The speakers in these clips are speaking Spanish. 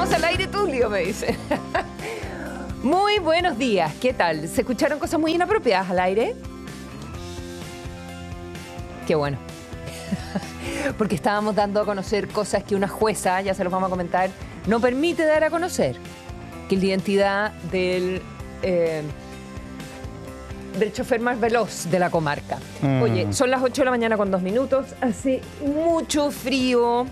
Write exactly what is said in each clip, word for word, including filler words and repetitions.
Estamos al aire, Tulio, me dice. Muy buenos días, ¿qué tal? ¿Se escucharon cosas muy inapropiadas al aire? Qué bueno. Porque estábamos dando a conocer cosas que una jueza, ya se los vamos a comentar, no permite dar a conocer. Que la identidad del, eh, del chofer más veloz de la comarca. Mm. Oye, son las ocho de la mañana con dos minutos, hace mucho frío.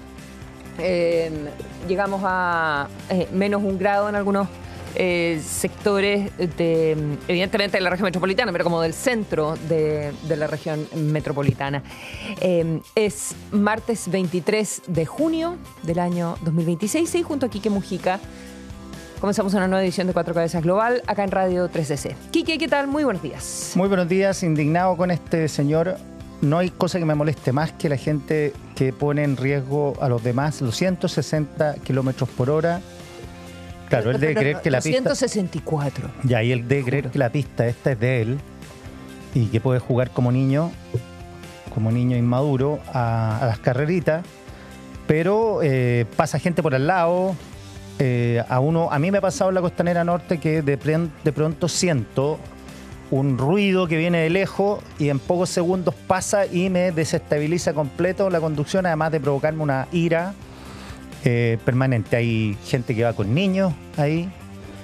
Eh, llegamos a eh, menos un grado en algunos eh, sectores, de, evidentemente de la región metropolitana, pero como del centro de, de la región metropolitana. Eh, es martes veintitrés de junio del año dos mil veintiséis y junto a Quique Mujica comenzamos una nueva edición de Cuatro Cabezas Global acá en Radio tres D C. Quique, ¿qué tal? Muy buenos días. Muy buenos días, indignado con este señor. No hay cosa que me moleste más que la gente que pone en riesgo a los demás los ciento sesenta kilómetros por hora. Claro, él debe creer que la pista... ciento sesenta y cuatro. Ya, y él debe creer que la pista esta es de él y que puede jugar como niño, como niño inmaduro a, a las carreritas, pero eh, pasa gente por al lado. Eh, a uno, a mí me ha pasado en la Costanera Norte que de, de pronto siento un ruido que viene de lejos y en pocos segundos pasa y me desestabiliza completo la conducción, además de provocarme una ira eh, permanente. Hay gente que va con niños ahí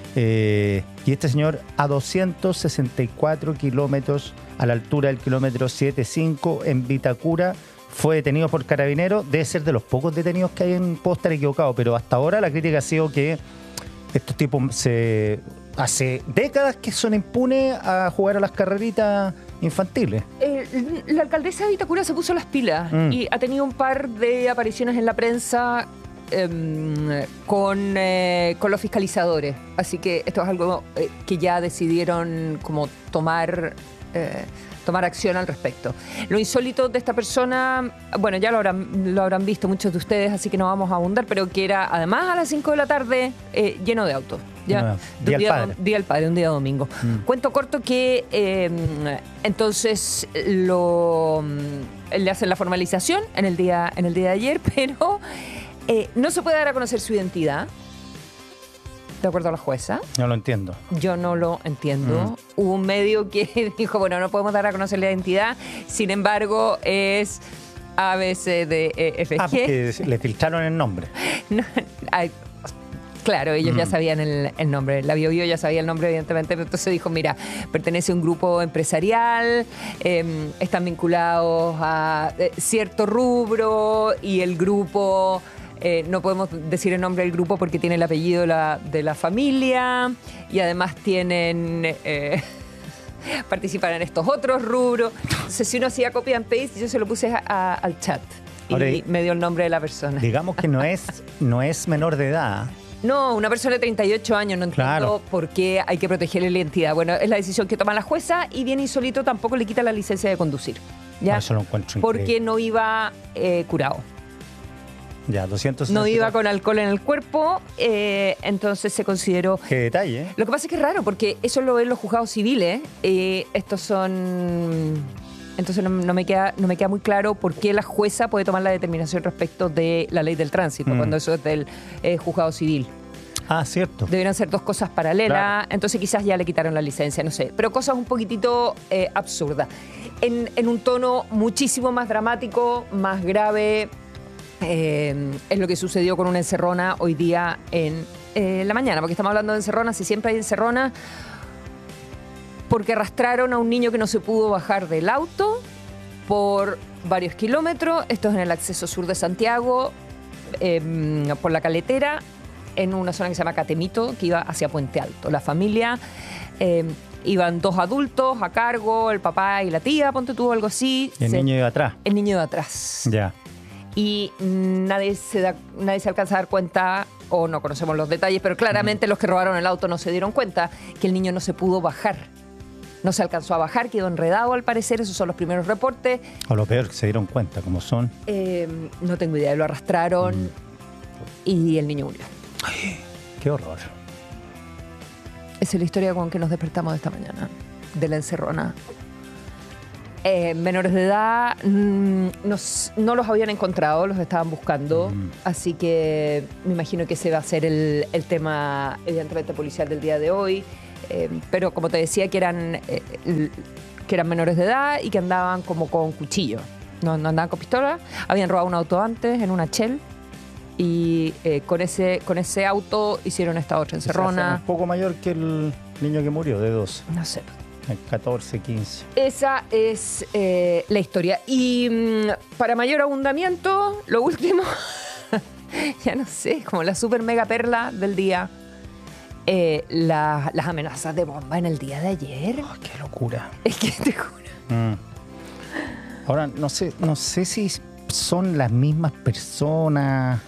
eh, y este señor a doscientos sesenta y cuatro kilómetros a la altura del kilómetro setenta y cinco en Vitacura fue detenido por carabineros. Debe ser de los pocos detenidos que hay, en, puedo estar equivocado, pero hasta ahora la crítica ha sido que estos tipos se... hace décadas que son impunes a jugar a las carreritas infantiles. Eh, la alcaldesa de Vitacura se puso las pilas mm. y ha tenido un par de apariciones en la prensa eh, con, eh, con los fiscalizadores. Así que esto es algo eh, que ya decidieron como tomar... Eh, tomar acción al respecto. Lo insólito de esta persona, bueno, ya lo habrán, lo habrán visto muchos de ustedes, así que no vamos a abundar, pero que era además a las cinco de la tarde eh, lleno de autos. Ya, no, de día, día, padre. día del padre, un día domingo. Mm. Cuento corto que eh, entonces lo le hacen la formalización en el día, en el día de ayer, pero eh, no se puede dar a conocer su identidad. De acuerdo a la jueza. No lo entiendo. Yo no lo entiendo. Mm. Hubo un medio que dijo, bueno, no podemos dar a conocer la identidad, sin embargo, es A, B, C, D, E, F, G. Ah, porque le filtraron el nombre. No, ay, claro, ellos mm. ya sabían el, el nombre. La Bio Bio ya sabía el nombre, evidentemente, pero entonces dijo, mira, pertenece a un grupo empresarial, eh, están vinculados a eh, cierto rubro y el grupo... Eh, no podemos decir el nombre del grupo porque tiene el apellido de la, de la familia y además tienen eh, participan en estos otros rubros. Entonces, si uno hacía copy and paste, yo se lo puse a, a, al chat y Ahora, me dio el nombre de la persona. Digamos que no es, no es menor de edad. No, una persona de treinta y ocho años, no entiendo claro. por qué hay que protegerle la identidad. Bueno, es la decisión que toma la jueza y bien insólito, tampoco le quita la licencia de conducir. ¿Ya? No, eso lo encuentro porque increíble. no iba eh, curado. Ya, doscientos. No iba con alcohol en el cuerpo, eh, entonces se consideró... Qué detalle, ¿eh? Lo que pasa es que es raro, porque eso lo ven los juzgados civiles. Eh, estos son... Entonces no, no, me queda, no me queda muy claro por qué la jueza puede tomar la determinación respecto de la ley del tránsito, mm. cuando eso es del eh, juzgado civil. Ah, cierto. Deberían ser dos cosas paralelas, claro. Entonces quizás ya le quitaron la licencia, no sé. Pero cosas un poquitito eh, absurdas. En, en un tono muchísimo más dramático, más grave... Eh, es lo que sucedió con una encerrona hoy día en eh, la mañana, porque estamos hablando de encerronas y siempre hay encerronas porque arrastraron a un niño que no se pudo bajar del auto por varios kilómetros. Esto es en el acceso sur de Santiago, eh, por la Caletera, en una zona que se llama Catemito, que iba hacia Puente Alto. La familia, eh, iban dos adultos a cargo, el papá y la tía, ponte tú, algo así. Y el se, niño iba atrás. El niño iba atrás. Ya. Y nadie se, da, nadie se alcanza a dar cuenta, o no conocemos los detalles, pero claramente mm. los que robaron el auto no se dieron cuenta que el niño no se pudo bajar. No se alcanzó a bajar, quedó enredado al parecer, esos son los primeros reportes. O lo peor, que se dieron cuenta, como son. Eh, no tengo idea, lo arrastraron mm. y el niño murió. Ay, qué horror. Esa es la historia con que nos despertamos esta mañana, de la encerrona Eh, menores de edad mm, no, s- no los habían encontrado, los estaban buscando, Mm. así que me imagino que ese va a ser el, el tema evidentemente policial del día de hoy. Eh, pero como te decía, que eran, eh, l- que eran menores de edad y que andaban como con cuchillo, no, no andaban con pistola, habían robado un auto antes en una Shell y eh, con, ese, con ese auto hicieron esta otra Quizás sea encerrona. un poco mayor que el niño que murió, de doce, No sé. catorce, quince. Esa es eh, la historia. Y mm, para mayor abundamiento, lo último, ya no sé, como la super mega perla del día, eh, la- las amenazas de bomba en el día de ayer. Oh, qué locura. Es que te juro. Mm. Ahora, no sé, no sé si son las mismas personas.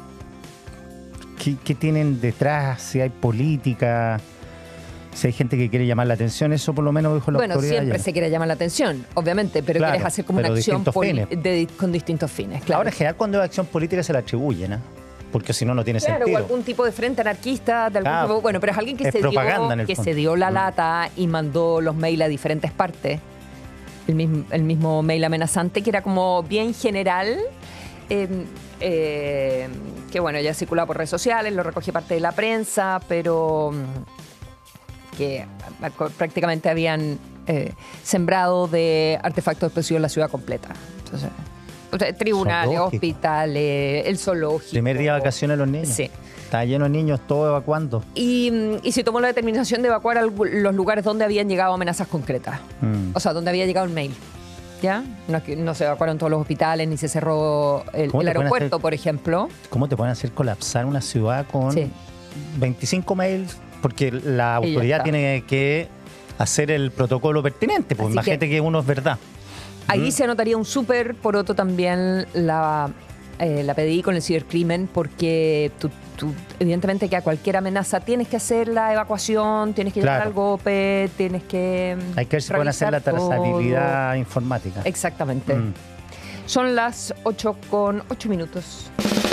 ¿Qué, qué tienen detrás? Si hay política, si hay gente que quiere llamar la atención, eso por lo menos dijo la Bueno, autoridad. siempre ayer. se quiere llamar la atención, obviamente, pero Claro, quieres hacer como pero una acción distintos poli- fines. de di- con distintos fines, claro. Ahora, en general, cuando es acción política se la atribuyen, ¿ah? Porque si no, no tiene Claro, o sentido. algún tipo de frente anarquista, de algún Claro. tipo- bueno, pero es alguien que, Es se dio, propaganda en el que fondo. se dio la Mm. lata y mandó los mails a diferentes partes. El mismo, el mismo mail amenazante, que era como bien general, eh, eh, que bueno, ya circulaba por redes sociales, lo recogía parte de la prensa, pero mm, que ah, prácticamente habían eh, sembrado de artefactos explosivos la ciudad completa. Entonces, o sea, tribunales, Zoológico. hospitales, el zoológico. Primer día de vacaciones los niños. Sí. Está lleno de niños, todos evacuando. Y, mm, y se tomó la determinación de evacuar algu- los lugares donde habían llegado amenazas concretas. Mm. O sea, donde había llegado el mail. ¿Ya? No, es que no se evacuaron todos los hospitales, ni se cerró el, ¿Cómo el te pueden aeropuerto, hacer- por ejemplo. ¿Cómo te pueden hacer colapsar una ciudad con Sí. veinticinco mails? Porque la Y ya autoridad está. tiene que hacer el protocolo pertinente. Pues Así imagínate que, uno es verdad. Ahí Mm. se anotaría un súper poroto también la, eh, la P D I con el cibercrimen, porque tú, tú, evidentemente que a cualquier amenaza tienes que hacer la evacuación, tienes que llegar Claro. al GOPE, tienes que mm, Hay que ver si pueden hacer la revisar todo. trazabilidad informática. Exactamente. Mm. Son las ocho con ocho minutos.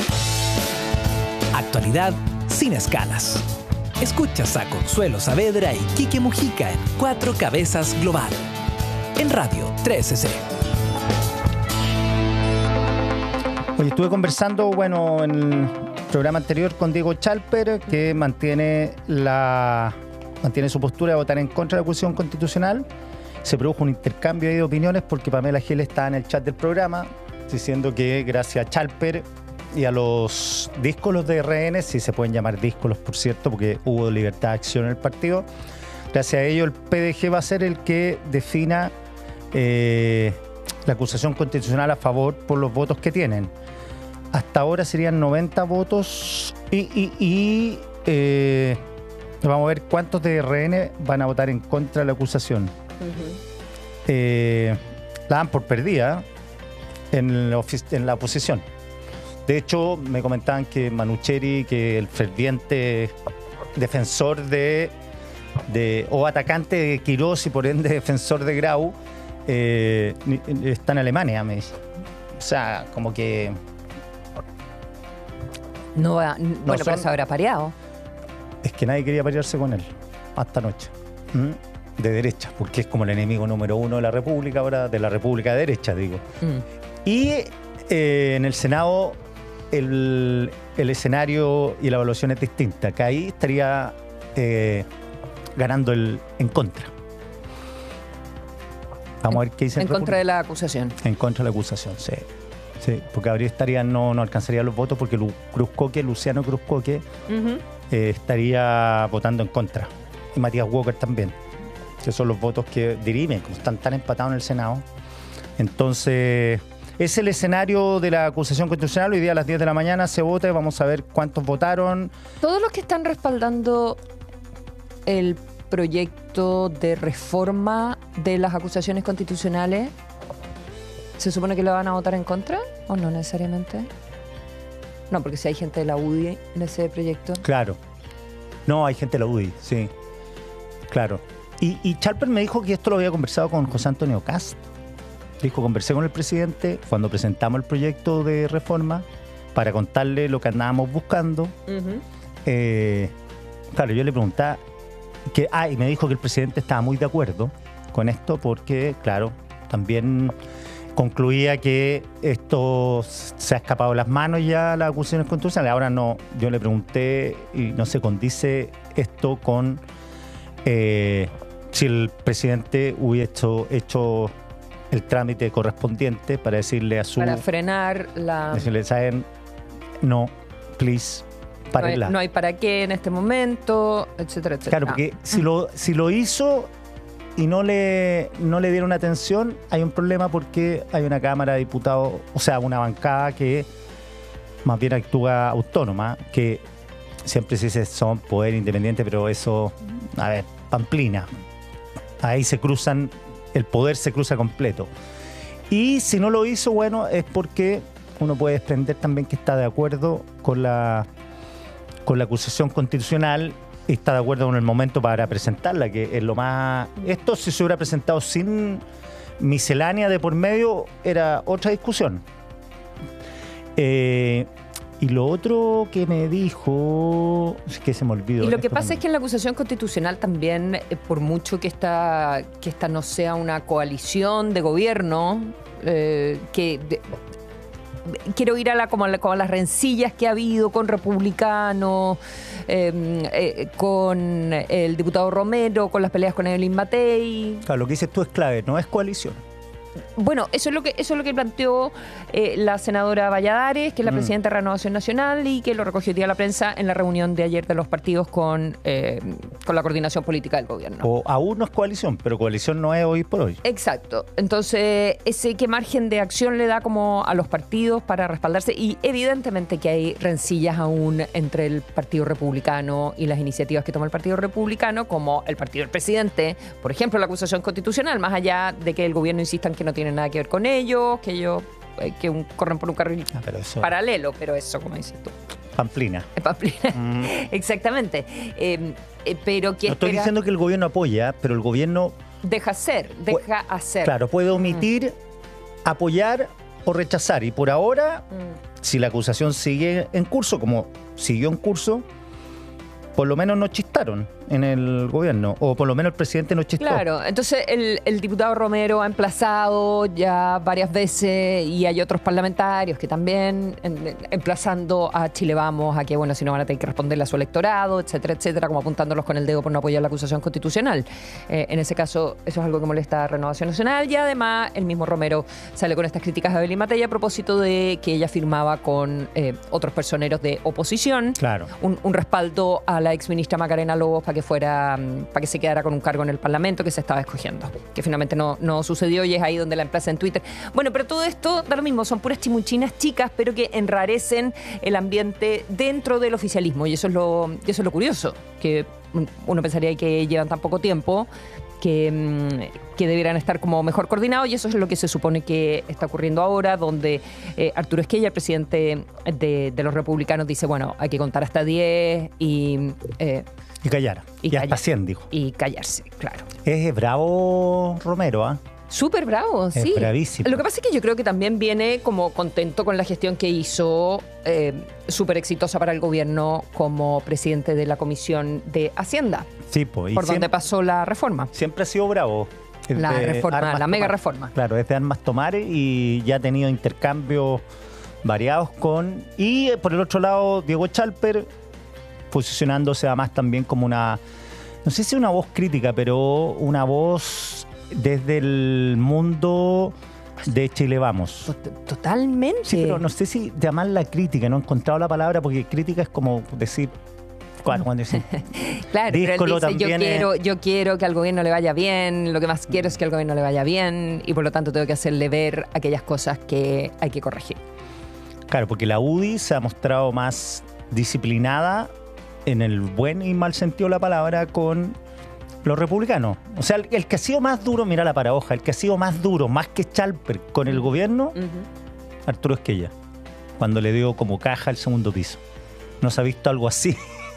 Actualidad sin escalas. Escuchas a Consuelo Saavedra y Quique Mujica en Cuatro Cabezas Global. En Radio trece C. Oye, estuve conversando, bueno, en el programa anterior con Diego Chalper, que mantiene la mantiene su postura de votar en contra de la acusación constitucional. Se produjo un intercambio ahí de opiniones porque Pamela Gill estaba en el chat del programa diciendo que gracias a Chalper y a los díscolos de R N, si se pueden llamar díscolos, por cierto, porque hubo libertad de acción en el partido, gracias a ello el P D G va a ser el que defina eh, la acusación constitucional a favor por los votos que tienen. Hasta ahora serían noventa votos y, y, y eh, vamos a ver cuántos de R N van a votar en contra de la acusación. Eh, la dan por perdida en la, ofic- en la oposición. De hecho, me comentaban que Manucheri, que el ferviente defensor de, de o atacante de Quirós y por ende defensor de Grau, eh, ni- está en Alemania, me dice. O sea, como que No va, n- bueno, pero son- se habrá pareado. es que nadie quería pelearse con él hasta anoche. ¿Mm? De derecha, porque es como el enemigo número uno de la República ahora, de la República de derecha, digo. Mm. Y eh, en el Senado el, el escenario y la evaluación es distinta, que ahí estaría eh, ganando el en contra. Vamos a ver qué dice En contra de la acusación. En contra de la acusación, sí. Sí, porque habría estaría, no, no alcanzaría los votos porque Lu- Cruzcoque, Luciano Cruzcoque, Ujú. eh, estaría votando en contra. Y Matías Walker también. Que son los votos que dirimen, como están tan empatados en el Senado. Entonces, es el escenario de la acusación constitucional. Hoy día a las diez de la mañana se vota y vamos a ver cuántos votaron. Todos los que están respaldando el proyecto de reforma de las acusaciones constitucionales, ¿se supone que lo van a votar en contra o no necesariamente? No, porque si hay gente de la U D I en ese proyecto. Claro. No, hay gente de la U D I, sí. Claro. Y, y Chalper me dijo que esto lo había conversado con José Antonio Cast. Dijo, conversé con el presidente cuando presentamos el proyecto de reforma para contarle lo que andábamos buscando. Ujú. Eh, claro, yo le preguntaba que, ah, y me dijo que el presidente estaba muy de acuerdo con esto porque, claro, también concluía que esto se ha escapado de las manos ya, las acusaciones constitucionales. Ahora no, yo le pregunté y no se condice esto con eh, si el presidente hubiera hecho, hecho el trámite correspondiente para decirle a su... Para frenar la... Decirle, ¿saben? No, please, párenla. No hay, no hay para qué en este momento, etcétera, etcétera. Claro, porque si lo, si lo hizo y no le, no le dieron atención, hay un problema porque hay una Cámara de Diputados, o sea, una bancada que más bien actúa autónoma, que siempre se dice son poder independiente, pero eso, a ver, pamplina. Ahí se cruzan, el poder se cruza completo. Y si no lo hizo, bueno, es porque uno puede desprender también que está de acuerdo con la, con la acusación constitucional y está de acuerdo con el momento para presentarla, que es lo más... Esto, si se hubiera presentado sin miscelánea de por medio, era otra discusión. Eh, y lo otro que me dijo... Es que se me olvidó. Y lo que pasa es que en la acusación constitucional también, eh, por mucho que esta, que esta no sea una coalición de gobierno, eh, que... De, quiero ir a, la, como a, la, como a las rencillas que ha habido con republicanos, eh, eh, con el diputado Romero, con las peleas con Evelyn Matei. Claro, lo que dices tú es clave, no es coalición. Bueno, eso es lo que eso es lo que planteó eh, la senadora Valladares, que es la Mm. presidenta de Renovación Nacional, y que lo recogió hoy día la prensa en la reunión de ayer de los partidos con, eh, con la coordinación política del gobierno. O aún no es coalición, pero coalición no es hoy por hoy. Exacto. Entonces, ese qué margen de acción le da como a los partidos para respaldarse, y evidentemente que hay rencillas aún entre el Partido Republicano y las iniciativas que toma el Partido Republicano, como el partido del presidente, por ejemplo, la acusación constitucional, más allá de que el gobierno insista en que no tiene nada que ver con ellos, que ellos eh, que un, corren por un carril Ah, pero eso- paralelo, pero eso, como dices tú, Pamplina. es pamplina. Mm. Exactamente. Eh, eh, pero que No estoy espera- diciendo que el gobierno apoya, pero el gobierno, deja hacer, deja hacer. claro, puede omitir, apoyar o rechazar. Y por ahora, Mm. si la acusación sigue en curso, como siguió en curso, por lo menos no chistaron en el gobierno, o por lo menos el presidente no chistó. Claro, entonces el, el diputado Romero ha emplazado ya varias veces, y hay otros parlamentarios que también en- emplazando a Chile Vamos a que, bueno, si no van a tener que responderle a su electorado, etcétera, etcétera, como apuntándolos con el dedo por no apoyar la acusación constitucional. Eh, en ese caso, eso es algo que molesta a Renovación Nacional, y además el mismo Romero sale con estas críticas a Evelyn Matei a propósito de que ella firmaba con eh, otros personeros de oposición. Claro. Un, un respaldo a la exministra Macarena Lobos para que fuera, mm, para que se quedara con un cargo en el Parlamento que se estaba escogiendo, que finalmente no, no sucedió, y es ahí donde la emplaza en Twitter. Bueno, pero todo esto da lo mismo, son puras chimuchinas chicas, pero que enrarecen el ambiente dentro del oficialismo, y eso es lo, y eso es lo curioso, que mm, uno pensaría que llevan tan poco tiempo que, mm, que debieran estar como mejor coordinados, y eso es lo que se supone que está ocurriendo ahora, donde eh, Arturo Esquella, el presidente de, de los republicanos, dice, bueno, hay que contar hasta diez y, eh, Y callar. Y Y, hasta callar. cien, dijo. y callarse, claro. Es bravo Romero, ¿ah? Súper bravo, Es sí. bravísimo. Lo que pasa es que yo creo que también viene como contento con la gestión que hizo, eh, súper exitosa para el gobierno como presidente de la Comisión de Hacienda, Sí, pues. y por donde siempre, pasó la reforma. siempre ha sido bravo. Es La de reforma, armas la mega tomar. reforma. Claro, es de armas tomar, y ya ha tenido intercambios variados con... Y eh, por el otro lado, Diego Chalper, posicionándose además también como una... No sé si una voz crítica, pero una voz desde el mundo de Chile Vamos. Tot- Totalmente. Sí, pero no sé si llamarla crítica, no he encontrado la palabra, porque crítica es como decir... Claro, cuando dicen, Claro, pero él Díscolo dice, yo también es- quiero, yo quiero que al gobierno le vaya bien, lo que más quiero es que al gobierno le vaya bien, y por lo tanto tengo que hacerle ver aquellas cosas que hay que corregir. claro, porque la U D I se ha mostrado más disciplinada en el buen y mal sentido de la palabra con los republicanos. O sea, el, el que ha sido más duro, mira la paradoja, el que ha sido más duro, más que Chalper con el gobierno, Ujú. Arturo Esquella, cuando le dio como caja el segundo piso. No se ha visto algo así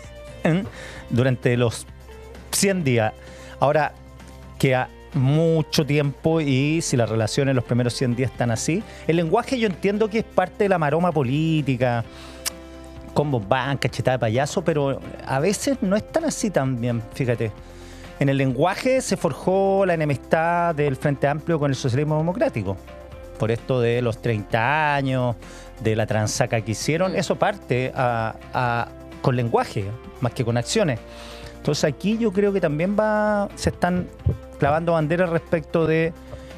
en- durante los cien días. Ahora queda mucho tiempo, y si las relaciones en los primeros cien días están así, el lenguaje yo entiendo que es parte de la maroma política, con bombán, cachetada de payaso, pero a veces no es tan así también, fíjate. en el lenguaje se forjó la enemistad del Frente Amplio con el socialismo democrático. Por esto de los treinta años, de la transaca que hicieron, eso parte a, a, con lenguaje, más que con acciones. Entonces aquí yo creo que también va, se están clavando banderas respecto de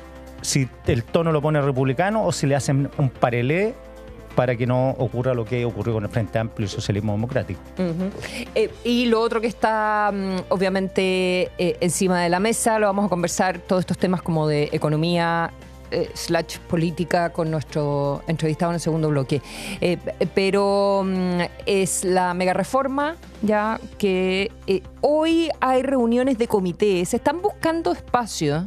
si el tono lo pone republicano o si le hacen un parelé para que no ocurra lo que ocurrió con el Frente Amplio y el socialismo democrático. Uh-huh. Eh, y lo otro que está um, obviamente eh, encima de la mesa, lo vamos a conversar, todos estos temas como de economía eh, slash política con nuestro entrevistado en el segundo bloque. Eh, pero um, es la mega reforma, ya que eh, hoy hay reuniones de comité, se están buscando espacios.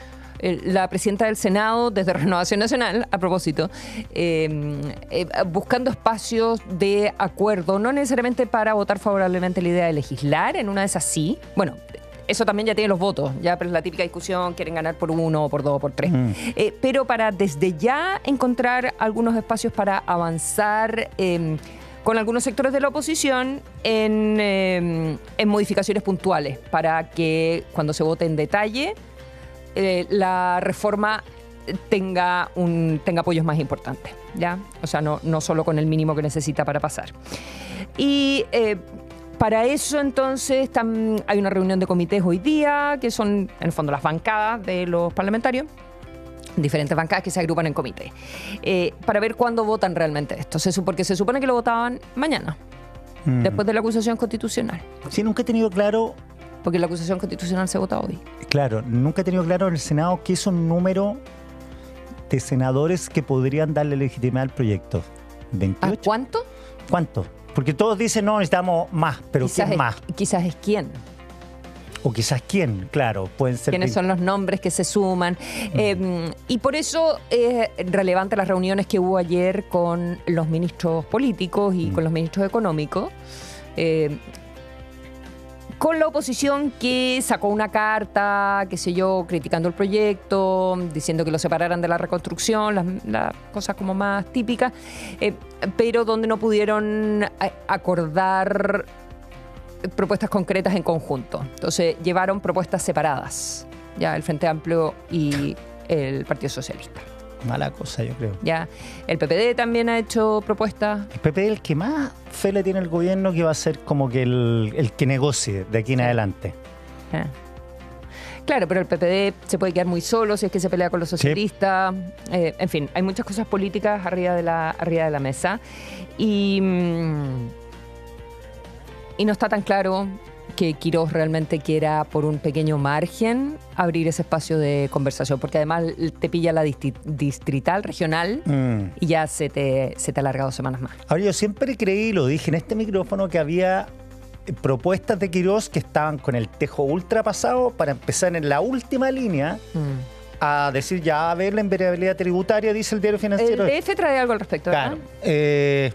La presidenta del Senado, desde Renovación Nacional, a propósito, eh, eh, buscando espacios de acuerdo, no necesariamente para votar favorablemente la idea de legislar, en una de esas sí. Bueno, eso también ya tiene los votos, ya, pero es la típica discusión, quieren ganar por uno, por dos, por tres. Mm. Eh, pero para desde ya encontrar algunos espacios para avanzar eh, con algunos sectores de la oposición en, eh, en modificaciones puntuales, para que cuando se vote en detalle, Eh, la reforma tenga un tenga apoyos más importantes, ¿ya? O sea, no, no solo con el mínimo que necesita para pasar. Y eh, para eso, entonces, tam, hay una reunión de comités hoy día, que son, en el fondo, las bancadas de los parlamentarios, diferentes bancadas que se agrupan en comité, eh, para ver cuándo votan realmente esto. Se, porque se supone que lo votaban mañana, mm. después de la acusación constitucional. Sí, nunca he tenido claro... Porque la acusación constitucional se vota hoy. Claro, nunca he tenido claro en el Senado qué es un número de senadores que podrían darle legitimidad al proyecto. ¿veintiocho? ¿A cuánto? ¿Cuánto? Porque todos dicen, no, necesitamos más, pero quizás ¿quién es, más? Quizás es quién. O quizás quién, claro, pueden ser... ¿Quiénes son los nombres que se suman? Mm. Eh, y por eso es relevante las reuniones que hubo ayer con los ministros políticos y mm. con los ministros económicos. Eh, con la oposición que sacó una carta, qué sé yo, criticando el proyecto, diciendo que lo separaran de la reconstrucción, las, las cosas como más típicas, eh, pero donde no pudieron acordar propuestas concretas en conjunto. Entonces llevaron propuestas separadas, ya el Frente Amplio y el Partido Socialista. Mala cosa, yo creo. Ya, el P P D también ha hecho propuestas. El P P D es el que más fe le tiene el gobierno, que va a ser como que el, el que negocie de aquí en sí. adelante. Ah. Claro, pero el P P D se puede quedar muy solo si es que se pelea con los socialistas. Sí. Eh, en fin, hay muchas cosas políticas arriba de la, arriba de la mesa. Y, y no está tan claro que Quirós realmente quiera, por un pequeño margen, abrir ese espacio de conversación, porque además te pilla la distrital, regional, mm. y ya se te, se te alarga dos semanas más. Ahora, yo siempre creí, lo dije en este micrófono, que había propuestas de Quirós que estaban con el tejo ultra pasado para empezar en la última línea mm. a decir, ya, a ver la invariabilidad tributaria, dice el Diario Financiero. El D F trae algo al respecto, ¿verdad? Claro. Eh...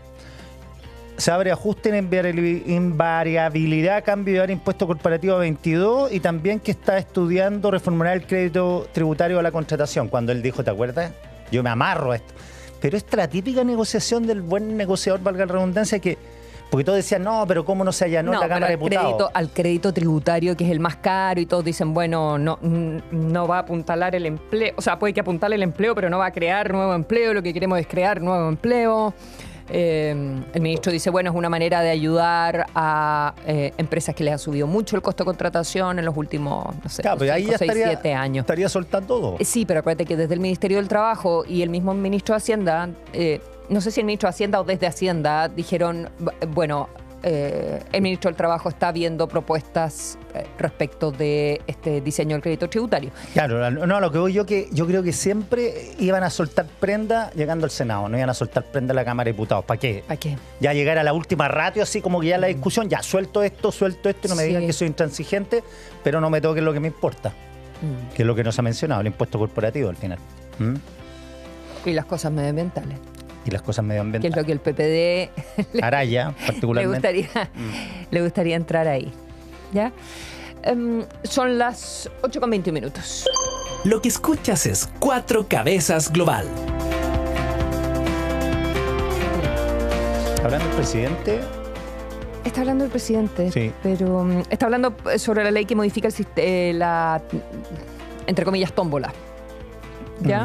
Se abre ajuste en invariabilidad, cambio de llevar impuesto corporativo a veintidós, y también que está estudiando reformular el crédito tributario a la contratación. Cuando él dijo, ¿te acuerdas? Yo me amarro a esto. Pero esta es la típica negociación del buen negociador, valga la redundancia, que porque todos decían, no, pero ¿cómo no se allanó no, la Cámara de Diputados? Crédito, al crédito tributario, que es el más caro, y todos dicen, bueno, no, no va a apuntalar el empleo, o sea, puede que apuntale el empleo, pero no va a crear nuevo empleo, lo que queremos es crear nuevo empleo. Eh, el ministro dice, bueno, es una manera de ayudar a eh, empresas que les ha subido mucho el costo de contratación en los últimos, no sé, claro, pero ahí ya seis, estaría, siete años. Estaría soltando todo. Eh, sí, pero acuérdate que desde el Ministerio del Trabajo y el mismo ministro de Hacienda, eh, no sé si el ministro de Hacienda o desde Hacienda, dijeron, bueno, eh, el ministro del Trabajo está viendo propuestas eh, respecto de este diseño del crédito tributario. Claro, no, lo que voy yo que yo creo que siempre iban a soltar prenda llegando al Senado, no iban a soltar prenda a la Cámara de Diputados. ¿Para qué? ¿Para qué? Ya llegar a la última ratio, así como que ya la discusión, ya suelto esto, suelto esto, y no me sí. digan que soy intransigente, pero no me toquen lo que me importa, mm. que es lo que nos ha mencionado, el impuesto corporativo al final. ¿Mm? Y las cosas medioambientales. Y las cosas medioambientales. Que es lo que el P P D Araya, particularmente. Le gustaría, mm. le gustaría entrar ahí. ¿Ya? Um, son las ocho con veinte minutos. Lo que escuchas es Cuatro Cabezas Global. Hablando del presidente, Está hablando el presidente, Sí. pero um, está hablando sobre la ley que modifica el sist- eh, la, entre comillas, tómbola. ¿Ya? Mm.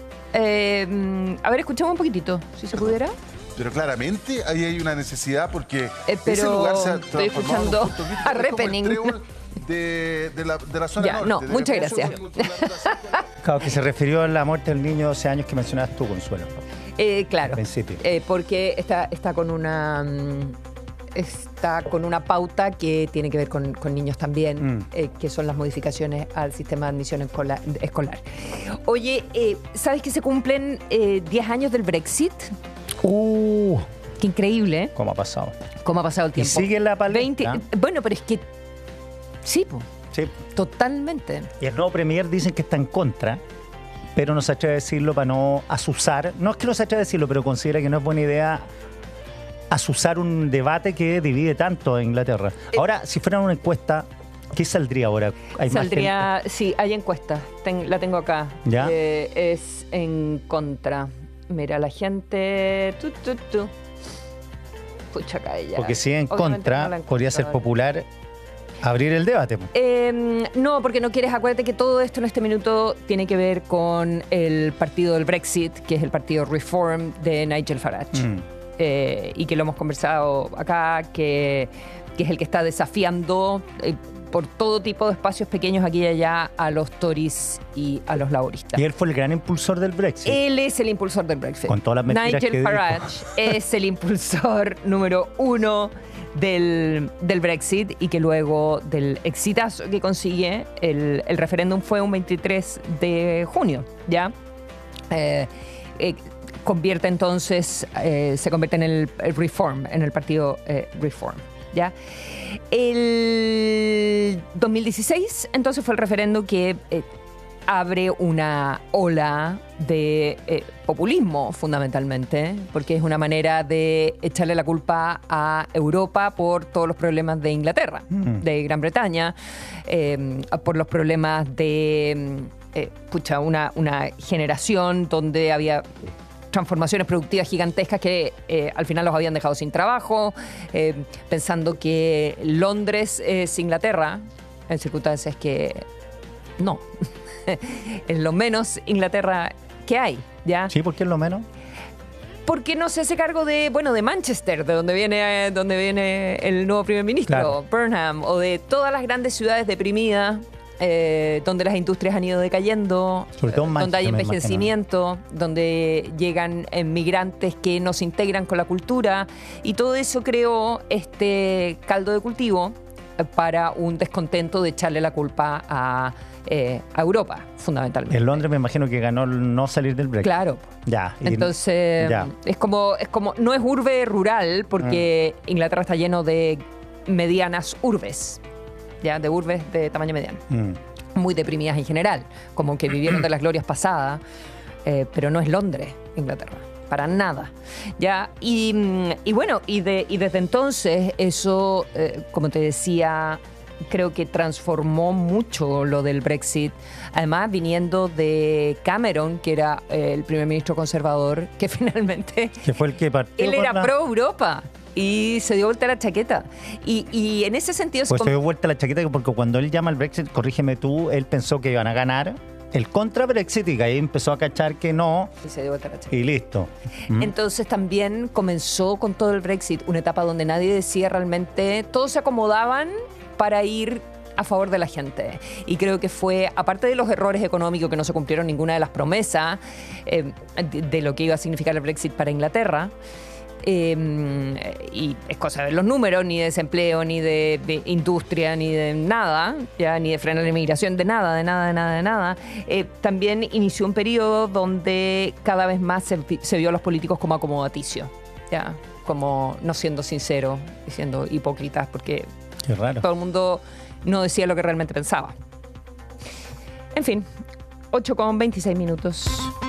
Eh, mm, a ver, escuchamos un poquitito, si se pudiera. Pero claramente ahí hay una necesidad porque Eh, pero ese lugar se ha estoy transformado en un escuchando punto crítico, a es como el Repening. trébol de, de, la, de la zona Ya, norte. no, de muchas Hermoso, gracias. con- con la ruta cinco. Claro, que se refirió a la muerte del niño de doce años que mencionabas tú, Consuelo. Eh, claro, Al principio. eh, porque está, está con una mm, está con una pauta que tiene que ver con, con niños también, Mm. eh, que son las modificaciones al sistema de admisión escolar. escolar. Oye, eh, ¿sabes que se cumplen eh, diez años del Brexit? Uh, Qué increíble, ¿eh? ¿cómo ha pasado? Cómo ha pasado el Y tiempo. sigue la palestra. veinte bueno, pero es que sí, po, Sí. totalmente. Y el nuevo Premier dicen que está en contra, pero no se atreve a decirlo para no asusar. No es que no se atreve a decirlo, pero considera que no es buena idea asusar un debate que divide tanto a Inglaterra. Ahora, si fuera una encuesta, ¿qué saldría ahora? Hay más Saldría, sí, hay encuestas, ten- la tengo acá. ¿Ya? Eh, es en contra. Mira, la gente... Tu, tu, tu. Pucha, acá ella. Porque si en Obviamente contra, no la podría ser encuentro. popular abrir el debate. po. Eh, no, porque no quieres, acuérdate que todo esto en este minuto tiene que ver con el partido del Brexit, que es el partido Reform de Nigel Farage. Mm. Eh, y que lo hemos conversado acá, que, que es el que está desafiando eh, por todo tipo de espacios pequeños aquí y allá a los Tories y a los laboristas. Y él fue el gran impulsor del Brexit. Él es el impulsor del Brexit. Con todas las mentiras Nigel que dijo. Farage es el impulsor número uno del, del Brexit y que luego del exitazo que consigue, el, el referéndum fue un veintitrés de junio, ¿ya? Eh, eh, convierte entonces, eh, se convierte en el, el Reform, en el partido eh, Reform, ¿ya? El dos mil dieciséis, entonces, fue el referéndum que eh, abre una ola de eh, populismo, fundamentalmente, porque es una manera de echarle la culpa a Europa por todos los problemas de Inglaterra, Mm. de Gran Bretaña, eh, por los problemas de, eh, pucha, una, una generación donde había transformaciones productivas gigantescas que eh, al final los habían dejado sin trabajo, eh, pensando que Londres es Inglaterra, en circunstancias que no, es lo menos Inglaterra que hay, ¿ya? ¿Sí? ¿Por qué es lo menos? Porque no se hace cargo de, bueno, de Manchester, de donde viene, eh, donde viene el nuevo primer ministro, Claro. Burnham, o de todas las grandes ciudades deprimidas, eh, donde las industrias han ido decayendo, Sobre todo en eh, donde hay Manchester, me envejecimiento, donde llegan eh, migrantes que no se integran con la cultura, y todo eso creó este caldo de cultivo eh, para un descontento de echarle la culpa a, eh, a Europa, fundamentalmente. En Londres me imagino que ganó el no salir del Brexit. Claro. Ya. y- Entonces, ya. es como, es como, no es urbe rural, porque Inglaterra está lleno de medianas urbes, ya, de urbes de tamaño mediano, Mm. muy deprimidas en general, como que vivieron de las glorias pasadas, eh, pero no es Londres, Inglaterra, para nada. Ya, y, mm, y bueno, y, de, y desde entonces eso, eh, como te decía, creo que transformó mucho lo del Brexit. Además, viniendo de Cameron, que era eh, el primer ministro conservador, que finalmente Que fue el que partió. él por era la- pro Europa y se dio vuelta la chaqueta. Y, y en ese sentido... se Pues com- se dio vuelta la chaqueta porque cuando él llama al Brexit, corrígeme tú, él pensó que iban a ganar el contra Brexit y que ahí empezó a cachar que no y se dio vuelta la chaqueta. y listo. Mm. Entonces también comenzó con todo el Brexit, una etapa donde nadie decía realmente, todos se acomodaban para ir a favor de la gente. Y creo que fue, aparte de los errores económicos que no se cumplieron ninguna de las promesas eh, de, de lo que iba a significar el Brexit para Inglaterra, eh, y es cosa de ver los números, ni de desempleo, ni de, de industria, ni de nada, ya ni de frenar la inmigración, de nada, de nada, de nada, de nada. Eh, también inició un periodo donde cada vez más se, se vio a los políticos como acomodaticios, ya, como no siendo sinceros y siendo hipócritas, porque Qué raro. todo el mundo no decía lo que realmente pensaba. En fin, ocho con veintiséis minutos.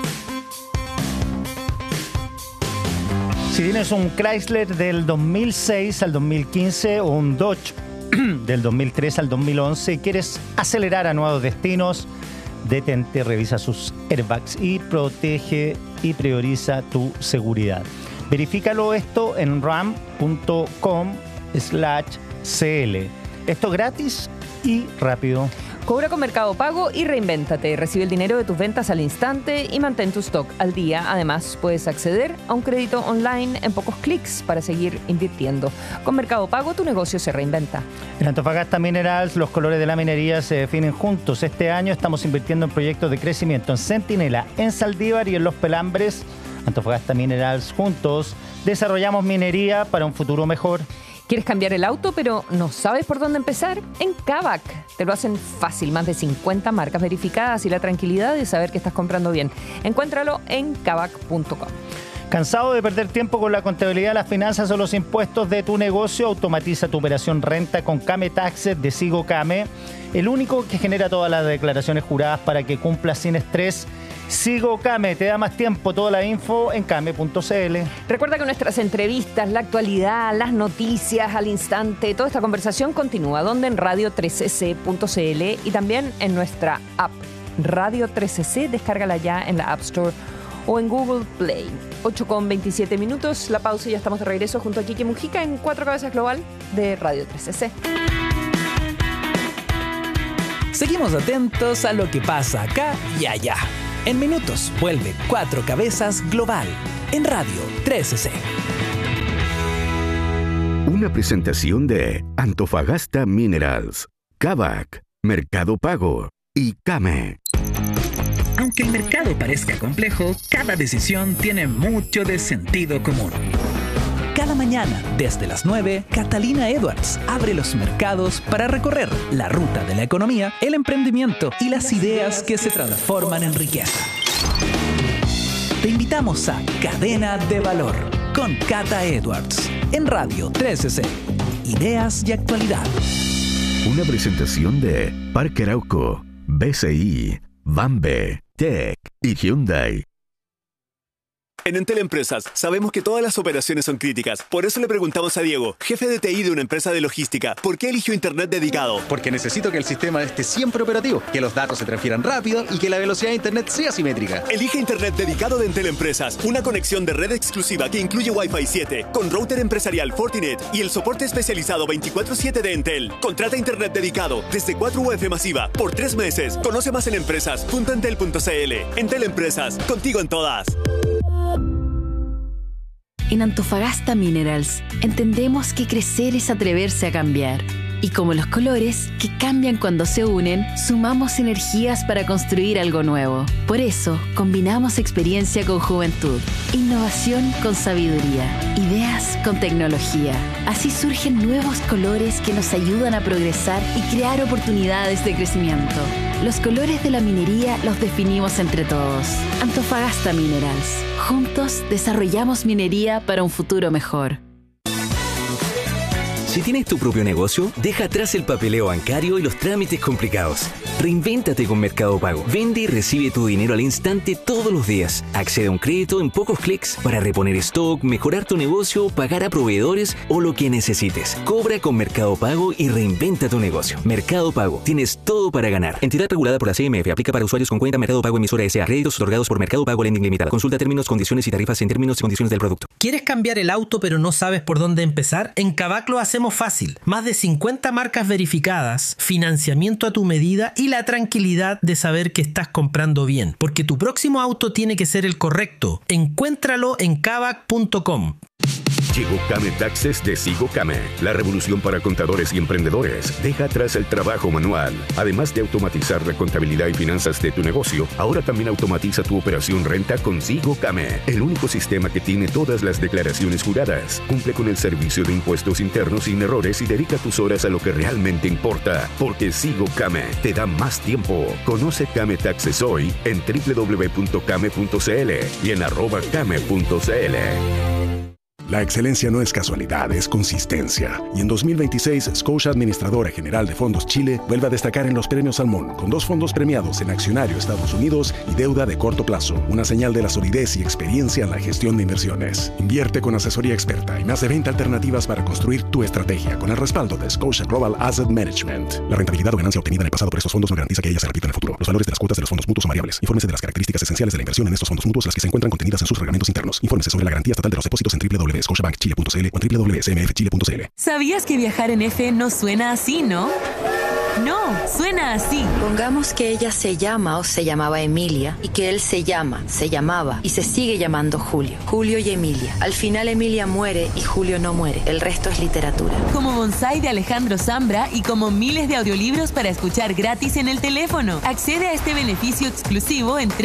Si tienes un Chrysler del dos mil seis al dos mil quince o un Dodge del dos mil tres al dos mil once y quieres acelerar a nuevos destinos, detente, revisa sus airbags y protege y prioriza tu seguridad. Verifícalo esto en ram punto com slash cl. Esto gratis y rápido. Cobra con Mercado Pago y reInvéntate. Recibe el dinero de tus ventas al instante y mantén tu stock al día. Además, puedes acceder a un crédito online en pocos clics para seguir invirtiendo. Con Mercado Pago, tu negocio se reinventa. En Antofagasta Minerals, los colores de la minería se definen juntos. Este año estamos invirtiendo en proyectos de crecimiento en Centinela, en Saldívar y en Los Pelambres. Antofagasta Minerals, juntos desarrollamos minería para un futuro mejor. ¿Quieres cambiar el auto pero no sabes por dónde empezar? En Kavak te lo hacen fácil, más de cincuenta marcas verificadas y la tranquilidad de saber que estás comprando bien. Encuéntralo en kavak punto com. ¿Cansado de perder tiempo con la contabilidad, las finanzas o los impuestos de tu negocio? Automatiza tu operación renta con Kame Taxes de Sigo Kame, el único que genera todas las declaraciones juradas para que cumplas sin estrés. Sigo Kame, te da más tiempo. Toda la info en kame punto cl. Recuerda que nuestras entrevistas, la actualidad, las noticias al instante, toda esta conversación continúa donde en radio tres c punto cl y también en nuestra app Radio tres C. Descárgala ya en la App Store o en Google Play. ocho con veintisiete minutos, la pausa y ya estamos de regreso junto a Quique Mujica en Cuatro Cabezas Global de Radio tres C. Seguimos atentos a lo que pasa acá y allá. En minutos vuelve Cuatro Cabezas Global en Radio tres C. Una presentación de Antofagasta Minerals, Kavak, Mercado Pago y Kame. Aunque el mercado parezca complejo, cada decisión tiene mucho de sentido común. Cada mañana, desde las nueve, Catalina Edwards abre los mercados para recorrer la ruta de la economía, el emprendimiento y las ideas que se transforman en riqueza. Te invitamos a Cadena de Valor con Cata Edwards en Radio tres C. Ideas y actualidad. Una presentación de Parque Arauco, B C I, Bambe, Tech y Hyundai. En Entel Empresas sabemos que todas las operaciones son críticas. Por eso le preguntamos a Diego, jefe de T I de una empresa de logística, ¿por qué eligió Internet dedicado? Porque necesito que el sistema esté siempre operativo, que los datos se transfieran rápido y que la velocidad de Internet sea simétrica. Elige Internet dedicado de Entel Empresas. Una conexión de red exclusiva que incluye Wi-Fi siete, con router empresarial Fortinet y el soporte especializado veinticuatro siete de Entel. Contrata Internet dedicado desde cuatro U F masiva por tres meses. Conoce más en empresas punto entel punto cl. Entel Empresas, contigo en todas. En Antofagasta Minerals entendemos que crecer es atreverse a cambiar. Y como los colores, que cambian cuando se unen, sumamos energías para construir algo nuevo. Por eso, combinamos experiencia con juventud, innovación con sabiduría, ideas con tecnología. Así surgen nuevos colores que nos ayudan a progresar y crear oportunidades de crecimiento. Los colores de la minería los definimos entre todos. Antofagasta Minerals. Juntos desarrollamos minería para un futuro mejor. Si tienes tu propio negocio, deja atrás el papeleo bancario y los trámites complicados. Reinvéntate con Mercado Pago. Vende y recibe tu dinero al instante todos los días. Accede a un crédito en pocos clics para reponer stock, mejorar tu negocio, pagar a proveedores o lo que necesites. Cobra con Mercado Pago y reinventa tu negocio. Mercado Pago. Tienes todo para ganar. Entidad regulada por la C M F. Aplica para usuarios con cuenta Mercado Pago emisora S A. Créditos otorgados por Mercado Pago Lending Limitada. Consulta términos, condiciones y tarifas en términos y condiciones del producto. ¿Quieres cambiar el auto pero no sabes por dónde empezar? En Kavak lo hacemos fácil. Más de cincuenta marcas verificadas, financiamiento a tu medida y la tranquilidad de saber que estás comprando bien. Porque tu próximo auto tiene que ser el correcto. Encuéntralo en kavak punto com. Llegó Kame Taxes de Sigo Kame, la revolución para contadores y emprendedores. Deja atrás el trabajo manual. Además de automatizar la contabilidad y finanzas de tu negocio, ahora también automatiza tu operación renta con Sigo Kame, el único sistema que tiene todas las declaraciones juradas. Cumple con el servicio de impuestos internos sin errores y dedica tus horas a lo que realmente importa, porque Sigo Kame te da más tiempo. Conoce Kame Taxes hoy en doble u doble u doble u punto kame punto cl y en arroba kame punto cl. La excelencia no es casualidad, es consistencia. Y en dos mil veintiséis, Scotia Administradora General de Fondos Chile vuelve a destacar en los premios Salmón, con dos fondos premiados en Accionario Estados Unidos y Deuda de Corto Plazo, una señal de la solidez y experiencia en la gestión de inversiones. Invierte con asesoría experta y más de veinte alternativas para construir tu estrategia con el respaldo de Scotia Global Asset Management. La rentabilidad o ganancia obtenida en el pasado por estos fondos no garantiza que ella se repita en el futuro. Los valores de las cuotas de los fondos mutuos son variables. Infórmese de las características esenciales de la inversión en estos fondos mutuos, las que se encuentran contenidas en sus reglamentos internos. Infórmese sobre la garantía estatal de los depósitos en doble u doble u doble u w w punto scotiabank chile punto c l o en w w w punto s m f chile punto c l. ¿Sabías que viajar en F no suena así, no? No, suena así. Pongamos que ella se llama o se llamaba Emilia y que él se llama, se llamaba y se sigue llamando Julio. Julio y Emilia. Al final Emilia muere y Julio no muere. El resto es literatura. Como Bonsai de Alejandro Zambra y como miles de audiolibros para escuchar gratis en el teléfono. Accede a este beneficio exclusivo en